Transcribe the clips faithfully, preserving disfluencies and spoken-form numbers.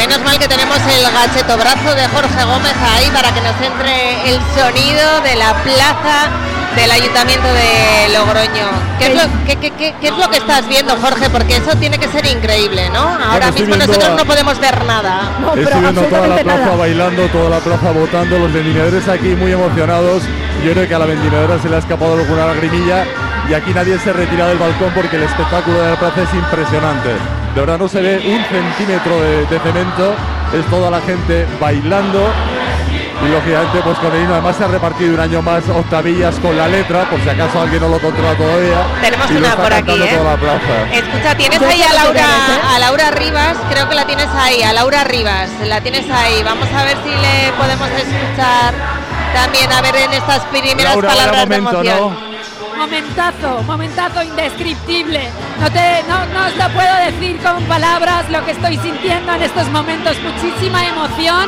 Menos mal que tenemos el gachetobrazo de Jorge Gómez ahí para que nos entre el sonido de la plaza del Ayuntamiento de Logroño. ¿Qué es lo, qué, qué, qué, qué es lo que estás viendo, Jorge? Porque eso tiene que ser increíble, ¿no? Ahora bueno, mismo nosotros a... no podemos ver nada. No, estoy viendo toda la plaza nada. bailando, toda la plaza votando, los vendimiadores aquí muy emocionados. Yo creo que a la vendimiadora se le ha escapado alguna lagrimilla y aquí nadie se retira del balcón porque el espectáculo de la plaza es impresionante. De verdad no se ve un centímetro de, de cemento, es toda la gente bailando. Y lógicamente pues con el himno además se ha repartido un año más octavillas con la letra, por si acaso alguien no lo controla todavía. Tenemos y una por aquí, ¿eh? Toda la plaza. Escucha, tienes ahí a Laura, a Laura Rivas, creo que la tienes ahí, a Laura Rivas, la tienes ahí. Vamos a ver si le podemos escuchar también, a ver en estas primeras Laura, palabras momento, de emoción. ¿no? Momentazo, momentazo indescriptible. No te, no, no os lo puedo decir con palabras lo que estoy sintiendo en estos momentos. Muchísima emoción.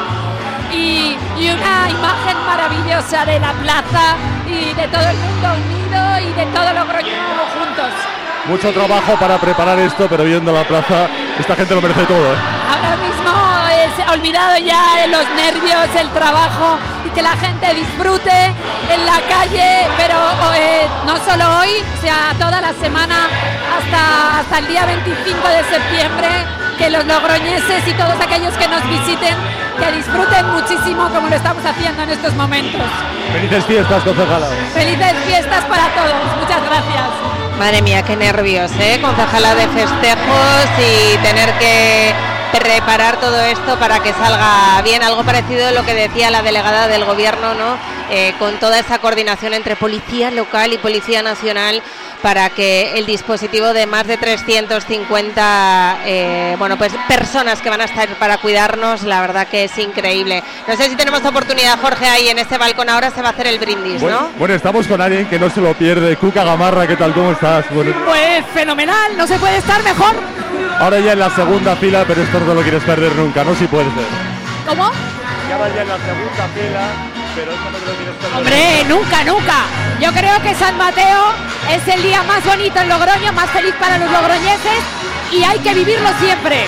Y, y una imagen maravillosa de la plaza y de todo el mundo unido y de todo Logroño juntos. Mucho trabajo para preparar esto, pero viendo la plaza, esta gente lo merece todo, ¿eh? Ahora mismo he olvidado ya de los nervios, el trabajo y que la gente disfrute en la calle, pero eh, no solo hoy, o sea, toda la semana hasta, hasta el día veinticinco de septiembre, que los logroñeses y todos aquellos que nos visiten que disfruten muchísimo como lo estamos haciendo en estos momentos. Felices fiestas, concejala. Felices fiestas para todos, muchas gracias. Madre mía, qué nervios, ¿eh? Concejala de festejos y tener que preparar todo esto para que salga bien, algo parecido a lo que decía la delegada del gobierno, ¿no? Eh, con toda esa coordinación entre policía local y policía nacional para que el dispositivo de más de trescientos cincuenta eh, bueno, pues personas que van a estar para cuidarnos, la verdad que es increíble. No sé si tenemos oportunidad, Jorge, ahí en este balcón ahora se va a hacer el brindis, bueno, ¿no? Bueno, estamos con alguien que no se lo pierde. Cuca Gamarra, ¿qué tal? ¿Cómo estás? Bueno, pues fenomenal, no se puede estar mejor. Ahora ya en la segunda fila, pero esto no te lo quieres perder nunca, ¿no? Si puede ser. ¿Cómo? Ya vas ya en la segunda fila, pero esto no te lo quieres perder. Hombre, nunca, nunca. Yo creo que San Mateo es el día más bonito en Logroño, más feliz para los logroñeses y hay que vivirlo siempre.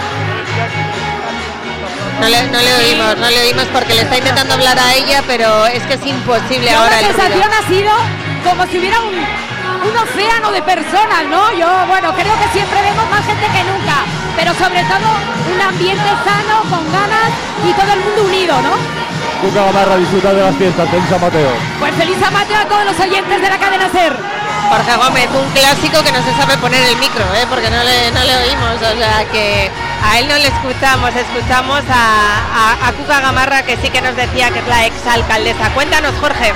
No le, no le oímos, no le oímos porque le está intentando hablar a ella, pero es que es imposible Yo ahora. La sensación ha sido como si hubiera un, un océano de personas, ¿no? Yo, bueno, creo que siempre vemos más gente que nunca, pero sobre todo un ambiente sano, con ganas y todo el mundo unido, ¿no? Cuca Gamarra, disfrutar de las fiestas, feliz San Mateo. Pues feliz San Mateo a todos los oyentes de la cadena SER. Jorge Gómez, un clásico que no se sabe poner el micro, ¿eh? Porque no le, no le oímos, o sea que a él no le escuchamos, escuchamos a, a, a Cuca Gamarra, que sí que nos decía que es la exalcaldesa. Cuéntanos, Jorge.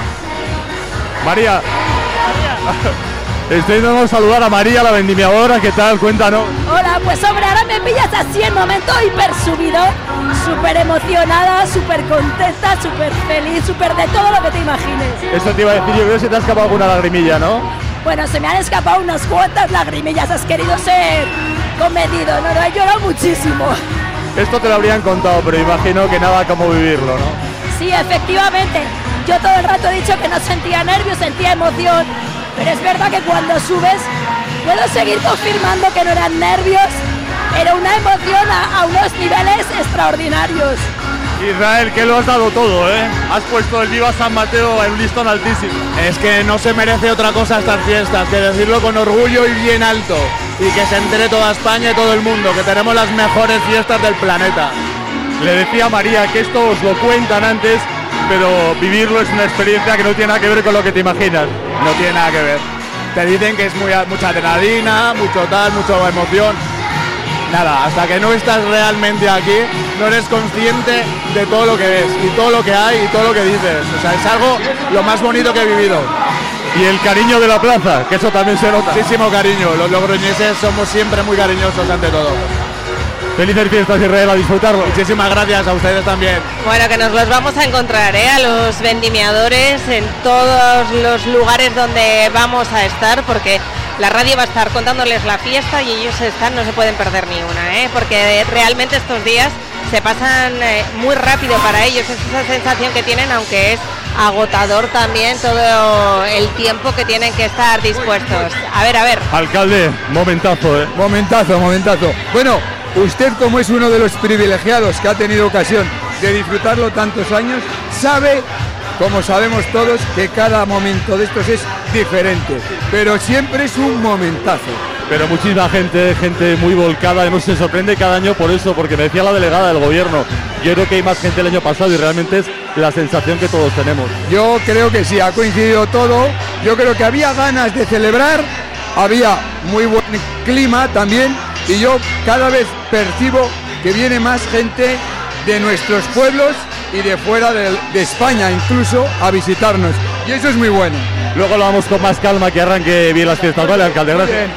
María. María. Estoy dando saludar a María, la vendimiadora, ¿qué tal? Cuéntanos. Hola, pues hombre, ahora me pillas así en momento hiper subido, súper emocionada, súper contenta, súper feliz, súper de todo lo que te imagines. Eso te iba a decir, yo creo que se te ha escapado alguna lagrimilla, ¿no? Bueno, se me han escapado unas cuantas lagrimillas, has querido ser comedido, no, no, he llorado muchísimo. Esto te lo habrían contado, pero imagino que nada como vivirlo, ¿no? Sí, efectivamente, yo todo el rato he dicho que no sentía nervios, sentía emoción. Pero es verdad que cuando subes, puedo seguir confirmando que no eran nervios, era una emoción a, a unos niveles extraordinarios. Israel, que lo has dado todo, ¿eh? Has puesto el Viva San Mateo en un listón altísimo. Es que no se merece otra cosa estas fiestas, que decirlo con orgullo y bien alto. Y que se entere toda España y todo el mundo, que tenemos las mejores fiestas del planeta. Le decía a María que esto os lo cuentan antes, pero vivirlo es una experiencia que no tiene nada que ver con lo que te imaginas. No tiene nada que ver. Te dicen que es muy, mucha adrenalina, mucho tal, mucha emoción. Nada, hasta que no estás realmente aquí, no eres consciente de todo lo que ves, y todo lo que hay, y todo lo que dices. O sea, es algo lo más bonito que he vivido. Y el cariño de la plaza, que eso también se nota. Muchísimo cariño, los logroñeses somos siempre muy cariñosos ante todo. Felices fiestas, Israel, a disfrutarlo. Muchísimas gracias a ustedes también. Bueno, que nos los vamos a encontrar, ¿eh? A los vendimiadores en todos los lugares donde vamos a estar, porque la radio va a estar contándoles la fiesta y ellos están, no se pueden perder ni una, ¿eh? Porque realmente estos días se pasan eh, muy rápido para ellos, es esa sensación que tienen, aunque es agotador también todo el tiempo que tienen que estar dispuestos. A ver, a ver. Alcalde, momentazo, ¿eh? Momentazo, momentazo. Bueno, usted, como es uno de los privilegiados que ha tenido ocasión de disfrutarlo tantos años, sabe, como sabemos todos, que cada momento de estos es diferente, pero siempre es un momentazo. Pero muchísima gente, gente muy volcada, además se sorprende cada año por eso, porque me decía la delegada del gobierno, yo creo que hay más gente el año pasado y realmente es la sensación que todos tenemos. Yo creo que sí, ha coincidido todo, yo creo que había ganas de celebrar, había muy buen clima también, y yo cada vez percibo que viene más gente de nuestros pueblos y de fuera de, de España incluso a visitarnos, y eso es muy bueno. Luego lo vamos con más calma, que arranque bien las fiestas, ¿vale, alcalde? Gracias.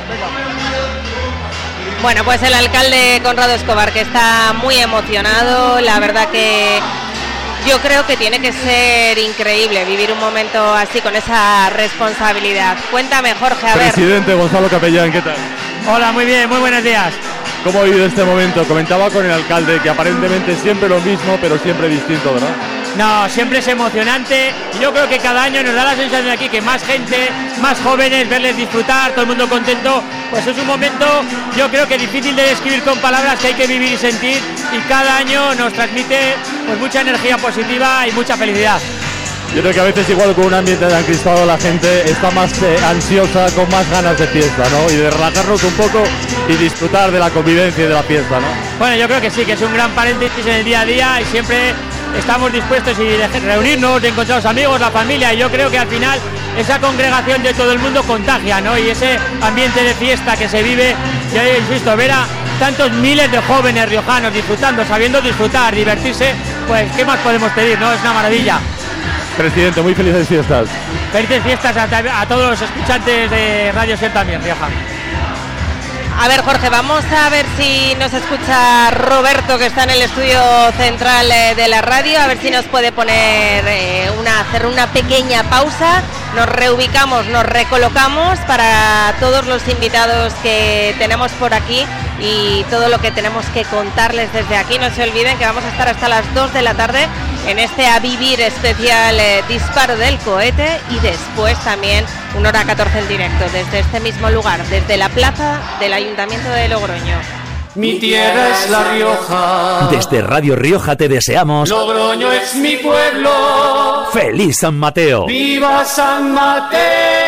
Bueno, pues el alcalde Conrado Escobar, que está muy emocionado, la verdad que yo creo que tiene que ser increíble vivir un momento así con esa responsabilidad. Cuéntame, Jorge, a ver. Presidente Gonzalo Capellán, ¿qué tal? Hola, muy bien, muy buenos días. ¿Cómo ha vivido este momento? Comentaba con el alcalde que aparentemente siempre lo mismo, pero siempre distinto, ¿verdad? No, siempre es emocionante. Yo creo que cada año nos da la sensación de aquí que más gente, más jóvenes, verles disfrutar, todo el mundo contento. Pues es un momento, yo creo que difícil de describir con palabras, que hay que vivir y sentir, y cada año nos transmite pues mucha energía positiva y mucha felicidad. Yo creo que a veces igual con un ambiente tan crispado la gente está más eh, ansiosa, con más ganas de fiesta, ¿no? Y de relajarnos un poco y disfrutar de la convivencia y de la fiesta, ¿no? Bueno, yo creo que sí, que es un gran paréntesis en el día a día y siempre estamos dispuestos y de reunirnos, de encontrar a los amigos, la familia, y yo creo que al final esa congregación de todo el mundo contagia, ¿no? Y ese ambiente de fiesta que se vive, yo insisto, ver a tantos miles de jóvenes riojanos disfrutando, sabiendo disfrutar, divertirse, pues ¿qué más podemos pedir, no? Es una maravilla. Presidente, muy felices fiestas. Felices fiestas a, a todos los escuchantes de Radio Ser también, Rioja. A ver, Jorge, vamos a ver si nos escucha Roberto, que está en el estudio central eh, de la radio, a ver si nos puede poner eh, una, hacer una pequeña pausa, nos reubicamos, nos recolocamos para todos los invitados que tenemos por aquí y todo lo que tenemos que contarles desde aquí. No se olviden que vamos a estar hasta las dos de la tarde en este A Vivir especial eh, disparo del cohete, y después también una hora catorce en directo desde este mismo lugar, desde la plaza del Ayuntamiento de Logroño. Mi tierra es La Rioja. Desde Radio Rioja te deseamos. Logroño es mi pueblo. ¡Feliz San Mateo! ¡Viva San Mateo!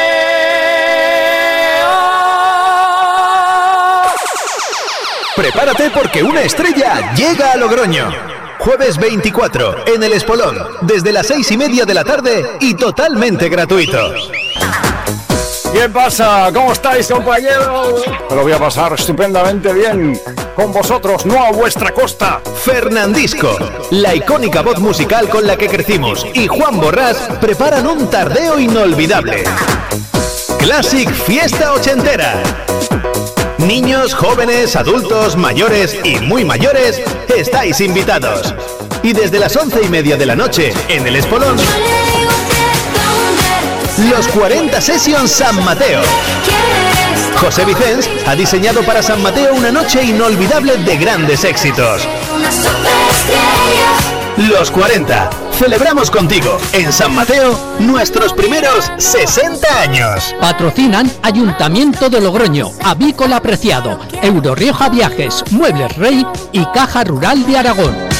Prepárate porque una estrella llega a Logroño. Jueves veinticuatro, en el Espolón, desde las seis y media de la tarde y totalmente gratuito. ¿Qué pasa? ¿Cómo estáis, compañeros? Me lo voy a pasar estupendamente bien con vosotros, no a vuestra costa. Fernandisco, la icónica voz musical con la que crecimos, y Juan Borrás preparan un tardeo inolvidable. Classic Fiesta Ochentera. Niños, jóvenes, adultos, mayores y muy mayores, estáis invitados. Y desde las once y media de la noche, en el Espolón, los cuarenta Sessions San Mateo. José Vicens ha diseñado para San Mateo una noche inolvidable de grandes éxitos. Los cuarenta. Celebramos contigo, en San Mateo, nuestros primeros sesenta años. Patrocinan Ayuntamiento de Logroño, Avícola Preciado, Eurorioja Viajes, Muebles Rey y Caja Rural de Aragón.